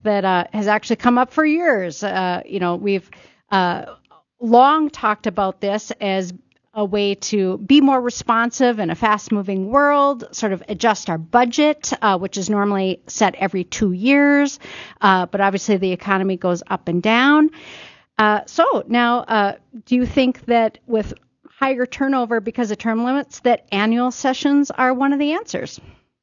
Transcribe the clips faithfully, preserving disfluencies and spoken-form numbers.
that uh, has actually come up for years. Uh, you know, we've uh, long talked about this as a way to be more responsive in a fast-moving world, sort of adjust our budget, uh, which is normally set every two years. Uh, but obviously the economy goes up and down. Uh, so now, uh, do you think that with higher turnover because of term limits, that annual sessions are one of the answers?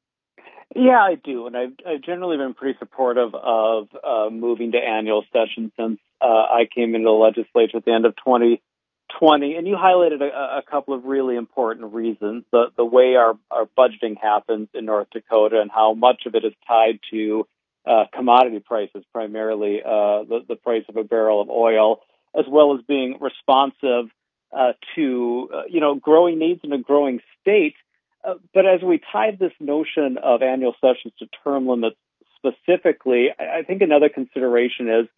Yeah, I do. And I've, I've generally been pretty supportive of uh, moving to annual sessions since uh, I came into the legislature at the end of twenty twenty. And you highlighted a, a couple of really important reasons. The, the way our, our budgeting happens in North Dakota and how much of it is tied to uh, commodity prices, primarily uh, the, the price of a barrel of oil, as well as being responsive uh, to, uh, you know, growing needs in a growing state. Uh, but as we tied this notion of annual sessions to term limits specifically, I, I think another consideration is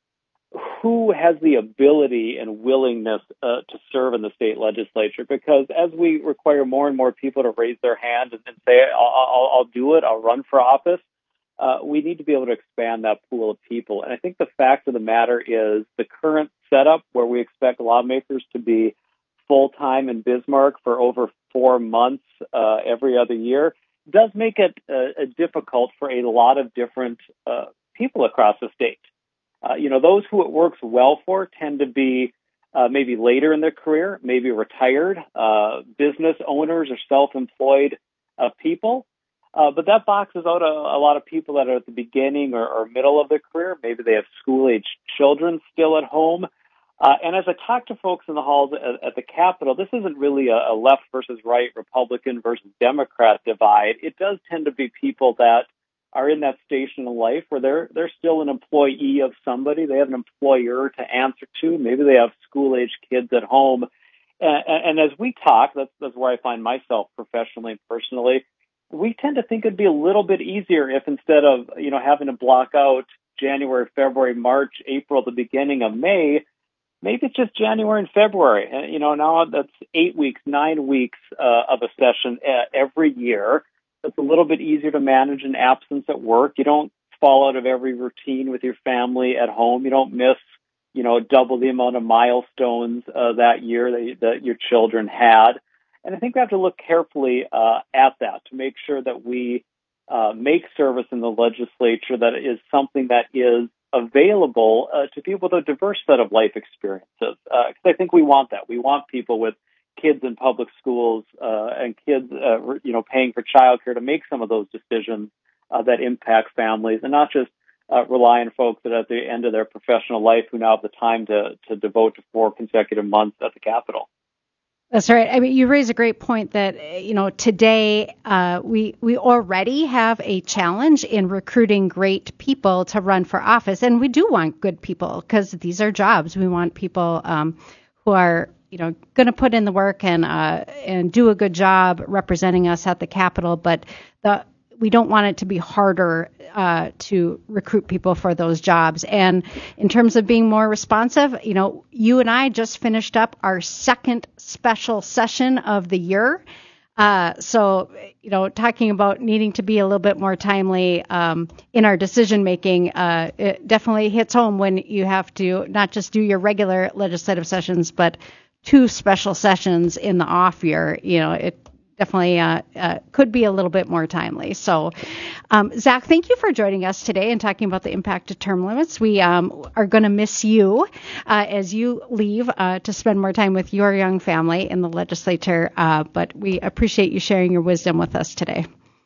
who has the ability and willingness uh, to serve in the state legislature? Because as we require more and more people to raise their hand and, and say, I'll, I'll, I'll do it, I'll run for office, uh, we need to be able to expand that pool of people. And I think the fact of the matter is the current setup where we expect lawmakers to be full-time in Bismarck for over four months uh, every other year does make it uh, difficult for a lot of different uh, people across the state. Uh, you know, those who it works well for tend to be uh, maybe later in their career, maybe retired, uh, business owners or self-employed uh, people. Uh, but that boxes out a, a lot of people that are at the beginning or, or middle of their career. Maybe they have school-age children still at home. Uh, and as I talk to folks in the halls at, at the Capitol, this isn't really a, a left versus right, Republican versus Democrat divide. It does tend to be people that are in that station in life where they're they're still an employee of somebody. They have an employer to answer to. Maybe they have school-age kids at home. And, and as we talk, that's, that's where I find myself professionally and personally, we tend to think it'd be a little bit easier if instead of, you know, having to block out January, February, March, April, the beginning of May, maybe it's just January and February. And, you know, now that's eight weeks, nine weeks uh, of a session uh, every year. It's a little bit easier to manage an absence at work. You don't fall out of every routine with your family at home. You don't miss, you know, double the amount of milestones uh, that year that, that your children had. And I think we have to look carefully uh, at that to make sure that we uh, make service in the legislature that is something that is available uh, to people with a diverse set of life experiences. Because uh, I think we want that. We want people with kids in public schools uh, and kids, uh, you know, paying for childcare to make some of those decisions uh, that impact families, and not just uh, rely on folks that at the end of their professional life who now have the time to, to devote to four consecutive months at the Capitol. That's right. I mean, you raise a great point that, you know, today uh, we we already have a challenge in recruiting great people to run for office. And we do want good people because these are jobs. We want people um, who are, you know, going to put in the work and uh, and do a good job representing us at the Capitol. But the we don't want it to be harder uh, to recruit people for those jobs. And in terms of being more responsive, you know, you and I just finished up our second special session of the year. Uh, so, you know, talking about needing to be a little bit more timely um, in our decision making, uh, it definitely hits home when you have to not just do your regular legislative sessions, but two special sessions in the off year. You know, it definitely uh, uh, could be a little bit more timely. So, um, Zach, thank you for joining us today and talking about the impact of term limits. We um, are going to miss you uh, as you leave uh, to spend more time with your young family in the legislature, uh, but we appreciate you sharing your wisdom with us today.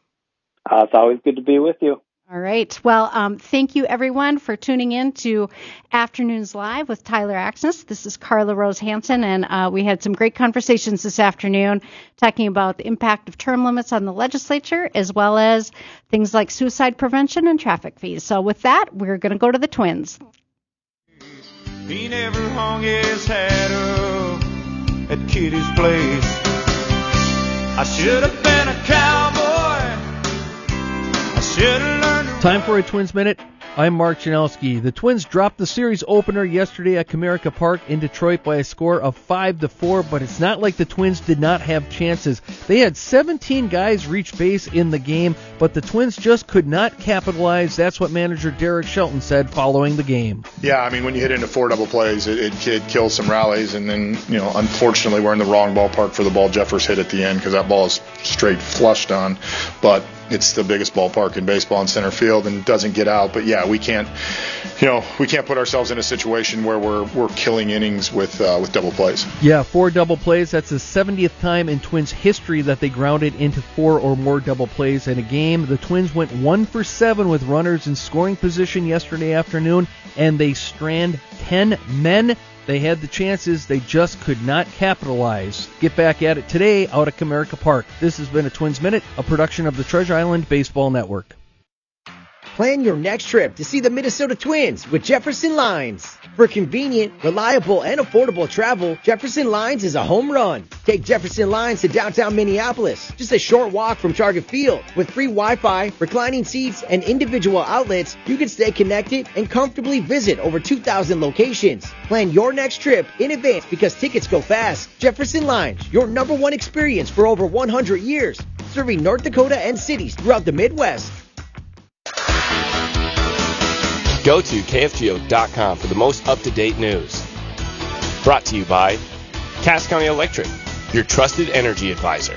Uh, it's always good to be with you. All right. Well, um, thank you, everyone, for tuning in to Afternoons Live with Tyler Axness. This is Carla Rose Hansen, and uh, we had some great conversations this afternoon talking about the impact of term limits on the legislature, as well as things like suicide prevention and traffic fees. So with that, we're going to go to the Twins. He never hung his hat up at Kitty's place. I should have been a cowboy. I should have learned. Time for a Twins Minute. I'm Mark Janowski. The Twins dropped the series opener yesterday at Comerica Park in Detroit by a score of five to four, but it's not like the Twins did not have chances. They had seventeen guys reach base in the game, but the Twins just could not capitalize. That's what manager Derek Shelton said following the game. Yeah, I mean, when you hit into four double plays, it, it, it kills some rallies, and then, you know, unfortunately, we're in the wrong ballpark for the ball Jeffers hit at the end because that ball is straight flushed on, but it's the biggest ballpark in baseball in center field and doesn't get out. But yeah, we can't, you know, we can't put ourselves in a situation where we're we're killing innings with uh, with double plays. Yeah, four double plays. That's the seventieth time in Twins history that they grounded into four or more double plays in a game. The Twins went one for seven with runners in scoring position yesterday afternoon, and they strand ten men. They had the chances, they just could not capitalize. Get back at it today out at Comerica Park. This has been a Twins Minute, a production of the Treasure Island Baseball Network. Plan your next trip to see the Minnesota Twins with Jefferson Lines. For convenient, reliable, and affordable travel, Jefferson Lines is a home run. Take Jefferson Lines to downtown Minneapolis, just a short walk from Target Field. With free Wi-Fi, reclining seats, and individual outlets, you can stay connected and comfortably visit over two thousand locations. Plan your next trip in advance because tickets go fast. Jefferson Lines, your number one experience for over one hundred years, serving North Dakota and cities throughout the Midwest. Go to K F G O dot com for the most up-to-date news. Brought to you by Cass County Electric, your trusted energy advisor.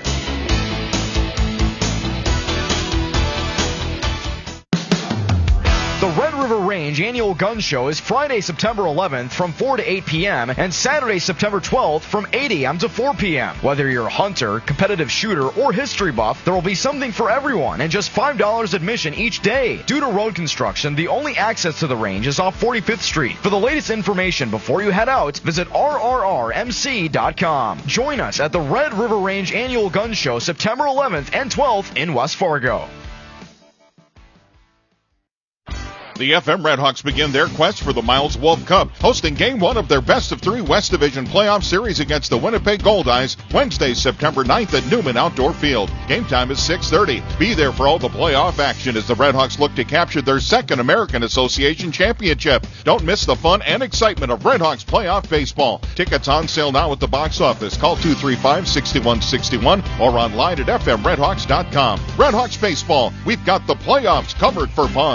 The Red River Range Annual Gun Show is Friday, September eleventh from four to eight p.m. and Saturday, September twelfth from eight a.m. to four p.m. Whether you're a hunter, competitive shooter, or history buff, there will be something for everyone and just five dollars admission each day. Due to road construction, the only access to the range is off forty-fifth Street. For the latest information before you head out, visit R R R M C dot com. Join us at the Red River Range Annual Gun Show September eleventh and twelfth in West Fargo. The F M Redhawks begin their quest for the Miles Wolf Cup, hosting Game one of their Best of Three West Division playoff series against the Winnipeg Goldeyes, Wednesday, September ninth at Newman Outdoor Field. Game time is six thirty. Be there for all the playoff action as the Redhawks look to capture their second American Association championship. Don't miss the fun and excitement of Redhawks playoff baseball. Tickets on sale now at the box office. Call two three five, six one six one or online at F M Redhawks dot com. Redhawks baseball, we've got the playoffs covered for fun.